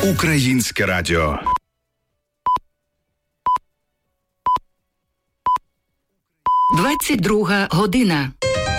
Українське радіо. Двадцять-друга година.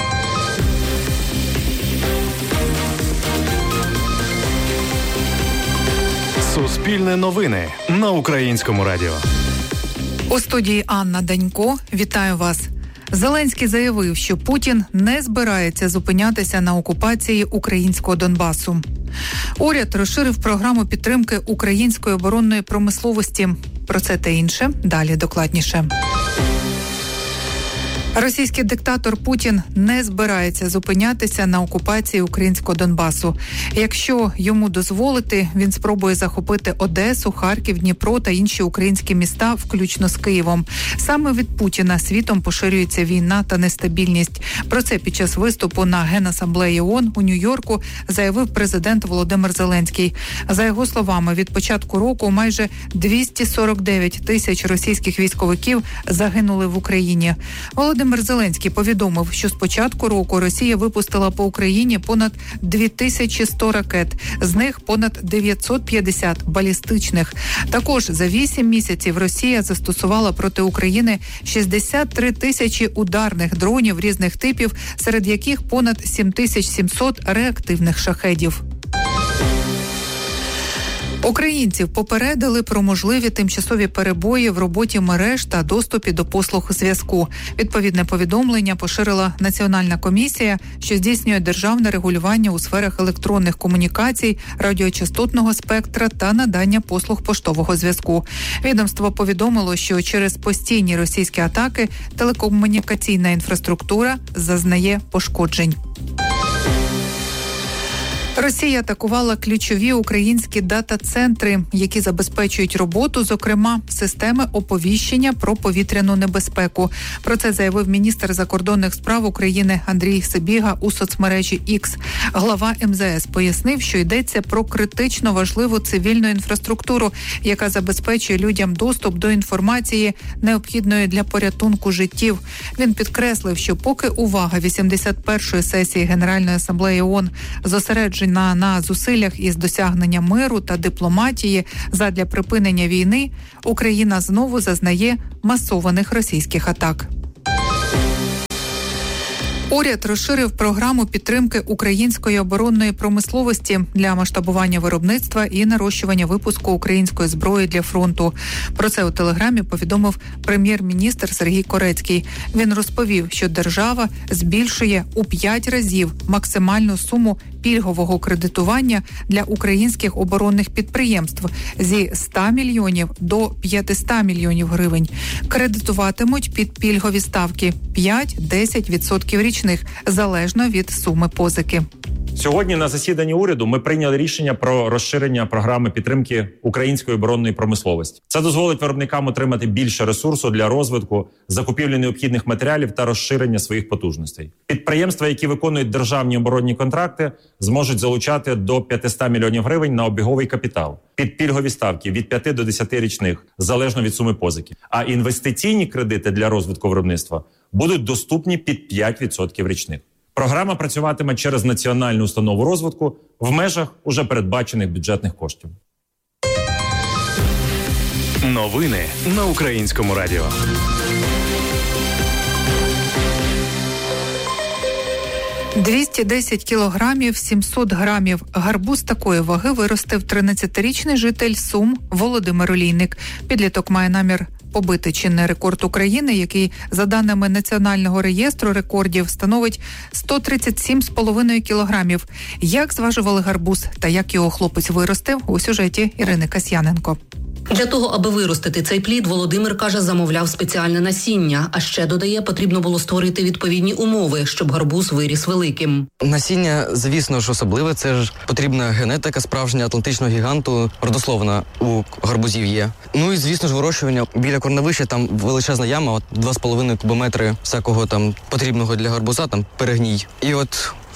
Суспільне новини на Українському радіо. У студії Анна Данько. Вітаю вас. Зеленський заявив, що Путін не збирається зупинятися на окупації українського Донбасу. Уряд розширив програму підтримки української оборонної промисловості. Про це та інше далі докладніше. Російський диктатор Путін не збирається зупинятися на окупації українського Донбасу. Якщо йому дозволити, він спробує захопити Одесу, Харків, Дніпро та інші українські міста, включно з Києвом. Саме від Путіна світом поширюється війна та нестабільність. Про це під час виступу на Генасамблеї ООН у Нью-Йорку заявив президент Володимир Зеленський. За його словами, від початку року майже 249 тисяч російських військовиків загинули в Україні. Володимир Зеленський повідомив, що з початку року Росія випустила по Україні понад 2100 ракет, з них понад 950 балістичних. Також за 8 місяців Росія застосувала проти України 63 тисячі ударних дронів різних типів, серед яких понад 7700 реактивних шахедів. Українців попередили про можливі тимчасові перебої в роботі мереж та доступі до послуг зв'язку. Відповідне повідомлення поширила Національна комісія, що здійснює державне регулювання у сферах електронних комунікацій, радіочастотного спектра та надання послуг поштового зв'язку. Відомство повідомило, що через постійні російські атаки телекомунікаційна інфраструктура зазнає пошкоджень. Росія атакувала ключові українські дата-центри, які забезпечують роботу, зокрема, системи оповіщення про повітряну небезпеку. Про це заявив міністр закордонних справ України Андрій Сибіга у соцмережі X. Глава МЗС пояснив, що йдеться про критично важливу цивільну інфраструктуру, яка забезпечує людям доступ до інформації, необхідної для порятунку життів. Він підкреслив, що поки увага 81-ї сесії Генеральної асамблеї ООН зосереджена на зусиллях із досягнення миру та дипломатії задля припинення війни, Україна знову зазнає масованих російських атак. Уряд розширив програму підтримки української оборонної промисловості для масштабування виробництва і нарощування випуску української зброї для фронту. Про це у телеграмі повідомив прем'єр-міністр Сергій Корецький. Він розповів, що держава збільшує у 5 разів максимальну суму пільгового кредитування для українських оборонних підприємств зі 100 мільйонів до 500 мільйонів гривень. Кредитуватимуть під пільгові ставки 5-10% річних, залежно від суми позики. Сьогодні на засіданні уряду ми прийняли рішення про розширення програми підтримки української оборонної промисловості. Це дозволить виробникам отримати більше ресурсу для розвитку, закупівлі необхідних матеріалів та розширення своїх потужностей. Підприємства, які виконують державні оборонні контракти, зможуть залучати до 500 мільйонів гривень на обіговий капітал під пільгові ставки від 5 до 10 річних, залежно від суми позики. А інвестиційні кредити для розвитку виробництва будуть доступні під 5% річних. Програма працюватиме через Національну установу розвитку в межах уже передбачених бюджетних коштів. Новини на Українському радіо. «210 кілограмів, 700 грамів. Гарбуз такої ваги виростив 13-річний житель Сум Володимир Олійник. Підліток має намір побити чинний рекорд України, який, за даними Національного реєстру рекордів, становить 137,5 кілограмів. Як зважували гарбуз та як його хлопець виростив, у сюжеті Ірини Касьяненко. Для того, аби виростити цей плід, Володимир, каже, замовляв спеціальне насіння. А ще, додає, потрібно було створити відповідні умови, щоб гарбуз виріс великим. Насіння, звісно ж, особливе. Це ж потрібна генетика справжня атлантичного гіганту, родословна у гарбузів є. Ну і, звісно ж, вирощування біля корневища, там величезна яма, 2,5 кубометри всякого там потрібного для гарбуза, там перегній. І от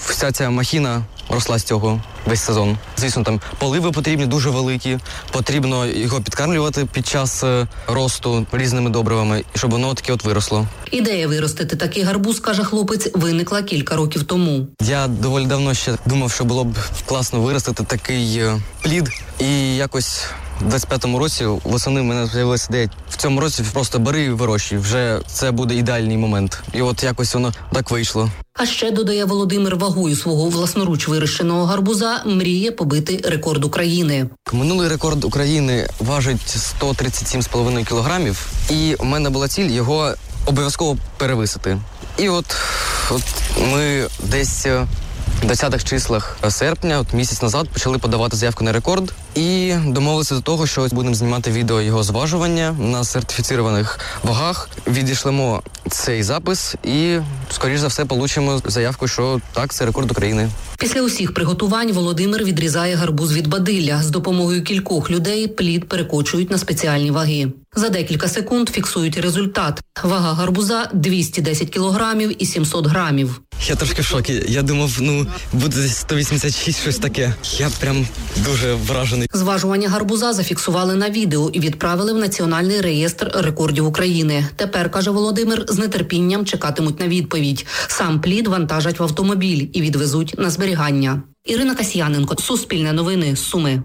вся ця махіна росла з цього весь сезон. Звісно, там поливи потрібні дуже великі, потрібно його підкармлювати під час росту різними добривами, щоб воно таке от виросло. Ідея виростити такий гарбуз, каже хлопець, виникла кілька років тому. Я доволі давно ще думав, що було б класно виростити такий плід, і якось в 25-му році восени в мене з'явилася ідея. В цьому році просто бери і вирощуй, вже це буде ідеальний момент. І от якось воно так вийшло. А ще, додає Володимир, вагою свого власноруч вирощеного гарбуза мріє побити рекорд України. Минулий рекорд України важить 137,5 кілограмів, і у мене була ціль його обов'язково перевисити. І от ми десь в 20-х числах серпня, місяць назад, почали подавати заявку на рекорд і домовилися до того, що будемо знімати відео його зважування на сертифіцірованих вагах. Відійшлемо цей запис і, скоріш за все, получимо заявку, що так, це рекорд України. Після усіх приготувань Володимир відрізає гарбуз від бадилля. З допомогою кількох людей плід перекочують на спеціальні ваги. За декілька секунд фіксують результат. Вага гарбуза 210 кілограмів і 700 грамів. Я трошки в шокі. Я думав, буде 186, щось таке. Я прям дуже вражений. Зважування гарбуза зафіксували на відео і відправили в Національний реєстр рекордів України. Тепер, каже Володимир, з нетерпінням чекатимуть на відповідь. Сам плід вантажать в автомобіль і відвезуть на зберігання. Ірина Касьяненко, Суспільне новини, Суми.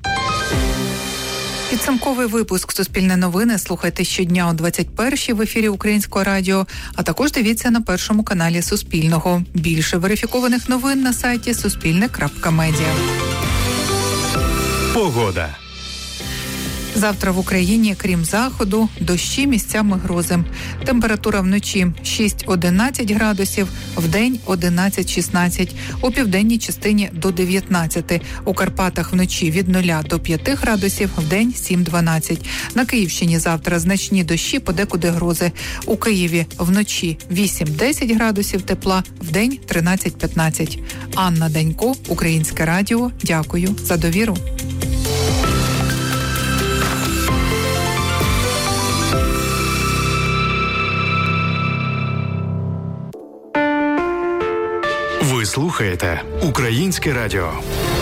Підсумковий випуск «Суспільне новини» слухайте щодня о 21-й в ефірі Українського радіо, а також дивіться на першому каналі Суспільного. Більше верифікованих новин на сайті suspilne.media. Погода. Завтра в Україні, крім заходу, дощі, місцями грози. Температура вночі 6-11 градусів, вдень 11-16, у південній частині до 19. У Карпатах вночі від 0 до 5 градусів, вдень 7-12. На Київщині завтра значні дощі, подекуди грози. У Києві вночі 8-10 градусів тепла, вдень 13-15. Анна Данько, Українське радіо. Дякую за довіру. Ви слухаєте Українське радіо.